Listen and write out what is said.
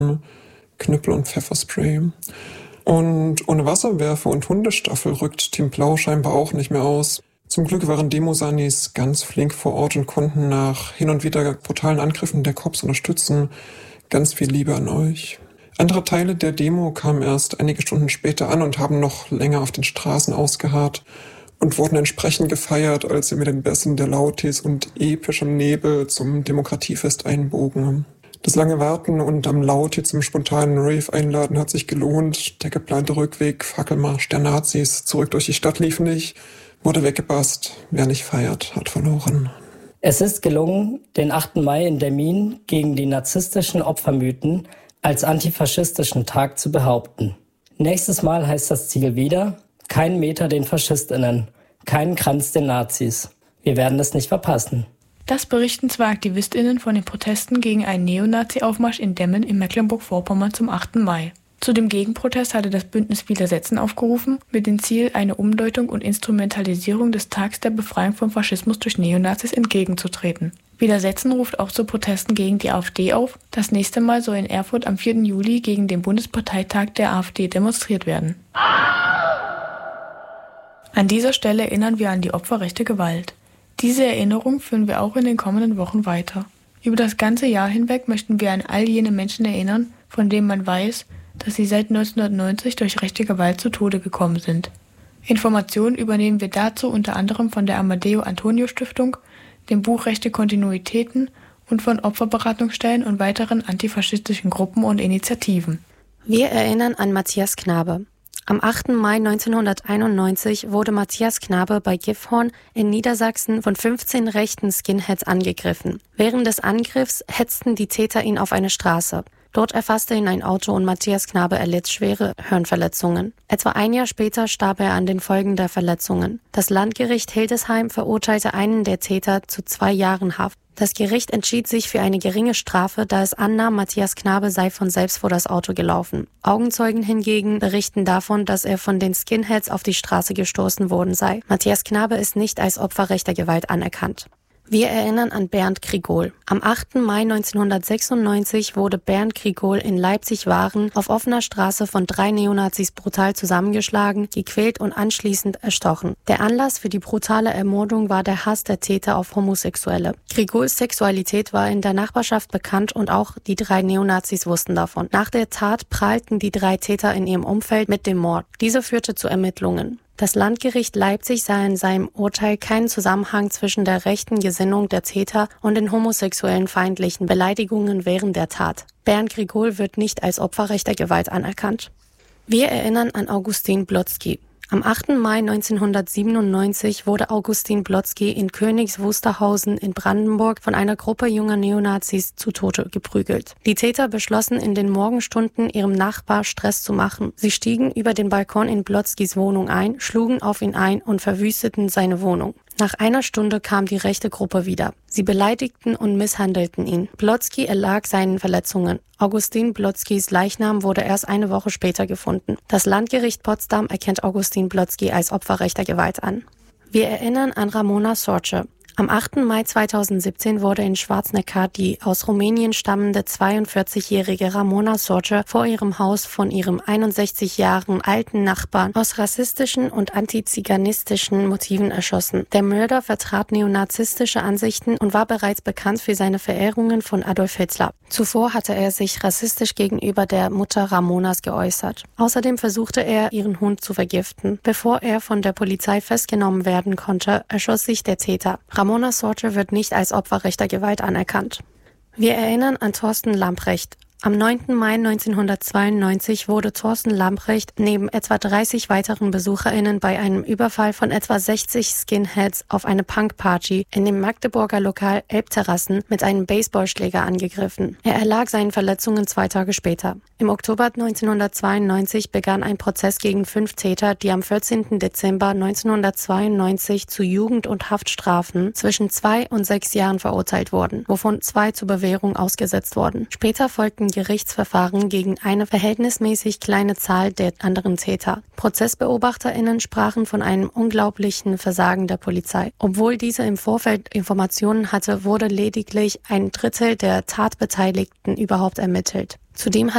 Knüppel und Pfefferspray. Und ohne Wasserwerfer und Hundestaffel rückt Team Blau scheinbar auch nicht mehr aus. Zum Glück waren Demosanis ganz flink vor Ort und konnten nach hin und wieder brutalen Angriffen der Cops unterstützen. Ganz viel Liebe an euch. Andere Teile der Demo kamen erst einige Stunden später an und haben noch länger auf den Straßen ausgeharrt und wurden entsprechend gefeiert, als sie mit den Bässen der Lautis und epischem Nebel zum Demokratiefest einbogen. Das lange Warten und am Lauti zum spontanen Rave einladen hat sich gelohnt. Der geplante Rückweg, Fackelmarsch der Nazis, zurück durch die Stadt lief nicht, wurde weggebasst. Wer nicht feiert, hat verloren. Es ist gelungen, den 8. Mai in Demmin gegen die narzisstischen Opfermythen als antifaschistischen Tag zu behaupten. Nächstes Mal heißt das Ziel wieder: kein Meter den FaschistInnen, keinen Kranz den Nazis. Wir werden es nicht verpassen. Das berichten zwei AktivistInnen von den Protesten gegen einen Neonazi-Aufmarsch in Demmin in Mecklenburg-Vorpommern zum 8. Mai. Zu dem Gegenprotest hatte das Bündnis Widersetzen aufgerufen, mit dem Ziel, eine Umdeutung und Instrumentalisierung des Tags der Befreiung vom Faschismus durch Neonazis entgegenzutreten. Widersetzen ruft auch zu Protesten gegen die AfD auf. Das nächste Mal soll in Erfurt am 4. Juli gegen den Bundesparteitag der AfD demonstriert werden. An dieser Stelle erinnern wir an die Opfer rechter Gewalt. Diese Erinnerung führen wir auch in den kommenden Wochen weiter. Über das ganze Jahr hinweg möchten wir an all jene Menschen erinnern, von denen man weiß, dass sie seit 1990 durch rechte Gewalt zu Tode gekommen sind. Informationen übernehmen wir dazu unter anderem von der Amadeo Antonio Stiftung, dem Buch Rechte Kontinuitäten und von Opferberatungsstellen und weiteren antifaschistischen Gruppen und Initiativen. Wir erinnern an Matthias Knabe. Am 8. Mai 1991 wurde Matthias Knabe bei Gifhorn in Niedersachsen von 15 rechten Skinheads angegriffen. Während des Angriffs hetzten die Täter ihn auf eine Straße. Dort erfasste ihn ein Auto und Matthias Knabe erlitt schwere Hirnverletzungen. Etwa ein Jahr später starb er an den Folgen der Verletzungen. Das Landgericht Hildesheim verurteilte einen der Täter zu 2 Jahren Haft. Das Gericht entschied sich für eine geringe Strafe, da es annahm, Matthias Knabe sei von selbst vor das Auto gelaufen. Augenzeugen hingegen berichten davon, dass er von den Skinheads auf die Straße gestoßen worden sei. Matthias Knabe ist nicht als Opfer rechter Gewalt anerkannt. Wir erinnern an Bernd Grigol. Am 8. Mai 1996 wurde Bernd Grigol in Leipzig-Waren auf offener Straße von 3 Neonazis brutal zusammengeschlagen, gequält und anschließend erstochen. Der Anlass für die brutale Ermordung war der Hass der Täter auf Homosexuelle. Grigols Sexualität war in der Nachbarschaft bekannt und auch die 3 Neonazis wussten davon. Nach der Tat prahlten die 3 Täter in ihrem Umfeld mit dem Mord. Diese führte zu Ermittlungen. Das Landgericht Leipzig sah in seinem Urteil keinen Zusammenhang zwischen der rechten Gesinnung der Täter und den homosexuellen feindlichen Beleidigungen während der Tat. Bernd Grigol wird nicht als Opfer rechter Gewalt anerkannt. Wir erinnern an Augustin Blotzky. Am 8. Mai 1997 wurde Augustin Blotzky in Königs Wusterhausen in Brandenburg von einer Gruppe junger Neonazis zu Tode geprügelt. Die Täter beschlossen in den Morgenstunden ihrem Nachbar Stress zu machen. Sie stiegen über den Balkon in Blotzkys Wohnung ein, schlugen auf ihn ein und verwüsteten seine Wohnung. Nach einer Stunde kam die rechte Gruppe wieder. Sie beleidigten und misshandelten ihn. Blotzky erlag seinen Verletzungen. Augustin Blotzkys Leichnam wurde erst eine Woche später gefunden. Das Landgericht Potsdam erkennt Augustin Blotzky als Opfer rechter Gewalt an. Wir erinnern an Ramona Sorce. Am 8. Mai 2017 wurde in Schwarzenegger die aus Rumänien stammende 42-jährige Ramona Sorce vor ihrem Haus von ihrem 61 Jahre alten Nachbarn aus rassistischen und antiziganistischen Motiven erschossen. Der Mörder vertrat neonazistische Ansichten und war bereits bekannt für seine Verehrungen von Adolf Hitler. Zuvor hatte er sich rassistisch gegenüber der Mutter Ramonas geäußert. Außerdem versuchte er, ihren Hund zu vergiften. Bevor er von der Polizei festgenommen werden konnte, erschoss sich der Täter. Ramona Sorce wird nicht als Opfer rechter Gewalt anerkannt. Wir erinnern an Thorsten Lamprecht. Am 9. Mai 1992 wurde Thorsten Lamprecht neben etwa 30 weiteren BesucherInnen bei einem Überfall von etwa 60 Skinheads auf eine Punkparty in dem Magdeburger Lokal Elbterrassen mit einem Baseballschläger angegriffen. Er erlag seinen Verletzungen 2 Tage später. Im Oktober 1992 begann ein Prozess gegen 5 Täter, die am 14. Dezember 1992 zu Jugend- und Haftstrafen zwischen 2 und 6 Jahren verurteilt wurden, wovon 2 zur Bewährung ausgesetzt wurden. Später folgten Gerichtsverfahren gegen eine verhältnismäßig kleine Zahl der anderen Täter. ProzessbeobachterInnen sprachen von einem unglaublichen Versagen der Polizei. Obwohl diese im Vorfeld Informationen hatte, wurde lediglich 1/3 der Tatbeteiligten überhaupt ermittelt. Zudem